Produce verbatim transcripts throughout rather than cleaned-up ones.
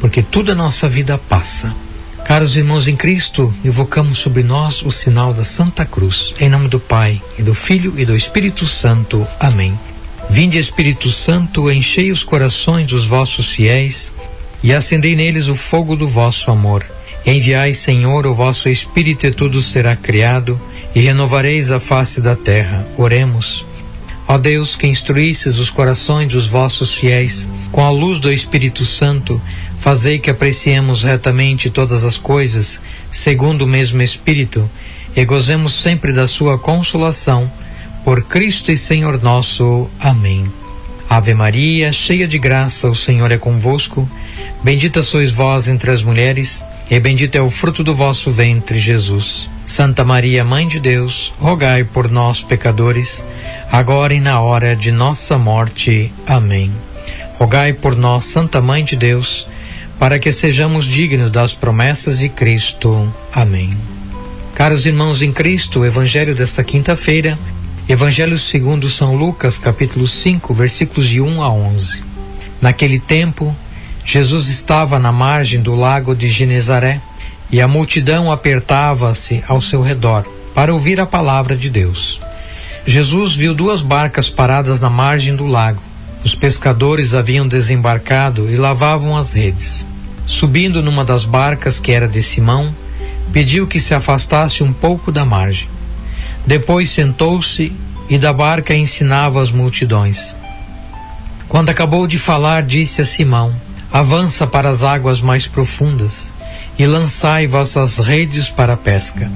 porque toda a nossa vida passa. Caros irmãos em Cristo, invocamos sobre nós o sinal da Santa Cruz, em nome do Pai, e do Filho e do Espírito Santo. Amém. Vinde, Espírito Santo, enchei os corações dos vossos fiéis e acendei neles o fogo do vosso amor. Enviai, Senhor, o vosso Espírito, e tudo será criado, e renovareis a face da terra. Oremos. Ó Deus, que instruístes os corações dos vossos fiéis com a luz do Espírito Santo, fazei que apreciemos retamente todas as coisas, segundo o mesmo Espírito, e gozemos sempre da sua consolação, por Cristo e Senhor nosso. Amém. Ave Maria, cheia de graça, o Senhor é convosco. Bendita sois vós entre as mulheres, e bendito é o fruto do vosso ventre, Jesus. Santa Maria, Mãe de Deus, rogai por nós, pecadores, agora e na hora de nossa morte. Amém. Rogai por nós, Santa Mãe de Deus, para que sejamos dignos das promessas de Cristo. Amém. Caros irmãos em Cristo, o Evangelho desta quinta-feira, Evangelho segundo São Lucas, capítulo cinco, versículos de um a onze. Naquele tempo, Jesus estava na margem do lago de Genezaré, e a multidão apertava-se ao seu redor para ouvir a palavra de Deus. Jesus viu duas barcas paradas na margem do lago. Os pescadores haviam desembarcado e lavavam as redes. Subindo numa das barcas, que era de Simão, pediu que se afastasse um pouco da margem. Depois sentou-se e da barca ensinava as multidões. Quando acabou de falar, disse a Simão: avança para as águas mais profundas e lançai vossas redes para a pesca.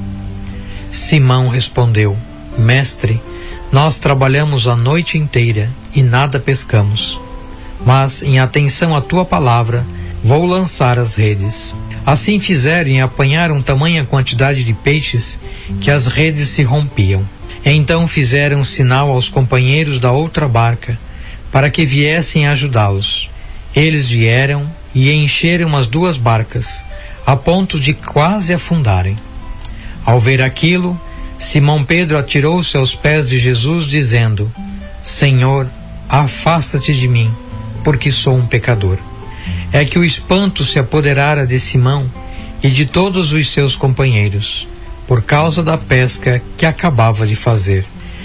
Simão respondeu: Mestre, nós trabalhamos a noite inteira e nada pescamos, mas em atenção à tua palavra vou lançar as redes. Assim fizeram e apanharam tamanha quantidade de peixes que as redes se rompiam. Então fizeram sinal aos companheiros da outra barca para que viessem ajudá-los. Eles vieram e encheram as duas barcas, a ponto de quase afundarem. Ao ver aquilo, Simão Pedro atirou-se aos pés de Jesus, dizendo: Senhor, afasta-te de mim, porque sou um pecador. É que o espanto se apoderara de Simão e de todos os seus companheiros, por causa da pesca que acabava de fazer.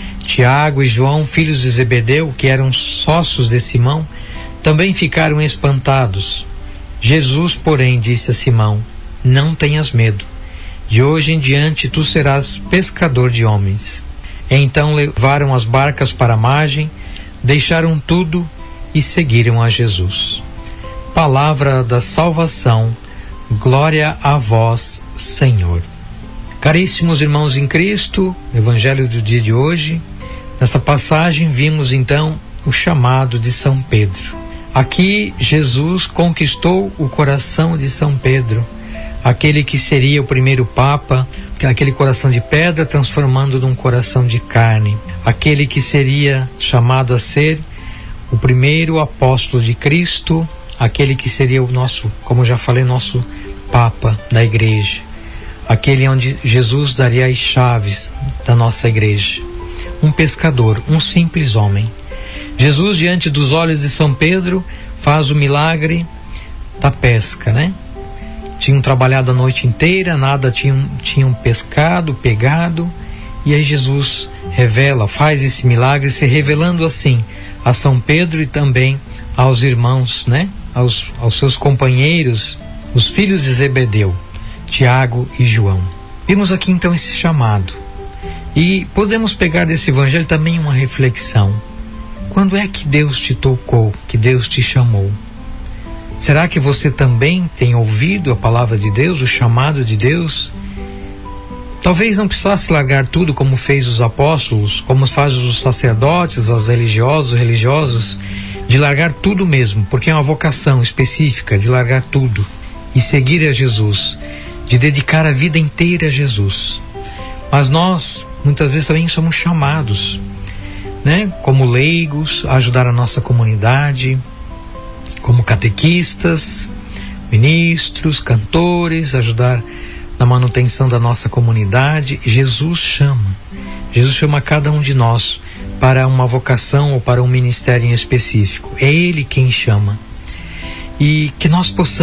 Tiago e João, filhos de Zebedeu, que eram sócios de Simão, também ficaram espantados. Jesus, porém, disse a Simão: não tenhas medo. De hoje em diante tu serás pescador de homens. Então levaram as barcas para a margem, deixaram tudo e seguiram a Jesus. Palavra da salvação. Glória a vós, Senhor. Caríssimos irmãos em Cristo, Evangelho do dia de hoje, nessa passagem vimos então o chamado de São Pedro. Aqui Jesus conquistou o coração de São Pedro, aquele que seria o primeiro Papa, aquele coração de pedra transformando num coração de carne, aquele que seria chamado a ser o primeiro apóstolo de Cristo, aquele que seria o nosso, como já falei, nosso Papa da Igreja, aquele onde Jesus daria as chaves da nossa Igreja. Um pescador, um simples homem. Jesus, diante dos olhos de São Pedro, faz o milagre da pesca, né? Tinham trabalhado a noite inteira, nada tinham, tinham pescado, pegado, e aí Jesus revela, faz esse milagre, se revelando assim a São Pedro e também aos irmãos, né? Aos, aos seus companheiros, os filhos de Zebedeu, Tiago e João. Vimos aqui então esse chamado. E podemos pegar desse evangelho também uma reflexão. Quando é que Deus te tocou, que Deus te chamou? Será que você também tem ouvido a palavra de Deus, o chamado de Deus? Talvez não precisasse largar tudo como fez os apóstolos, como fazem os sacerdotes, os religiosos, religiosos, de largar tudo mesmo, porque é uma vocação específica de largar tudo e seguir a Jesus, de dedicar a vida inteira a Jesus. Mas nós, muitas vezes, também somos chamados, né, como leigos, a ajudar a nossa comunidade, como catequistas, ministros, cantores, ajudar na manutenção da nossa comunidade. Jesus chama, Jesus chama cada um de nós para uma vocação ou para um ministério em específico. É Ele quem chama. E que nós possamos